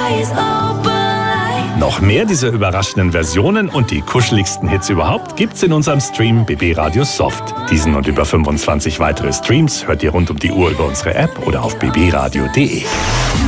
eyes open like. Noch mehr dieser überraschenden Versionen und die kuscheligsten Hits überhaupt gibt's in unserem Stream BB Radio Soft. Diesen und über 25 weitere Streams hört ihr rund um die Uhr über unsere App oder auf bbradio.de.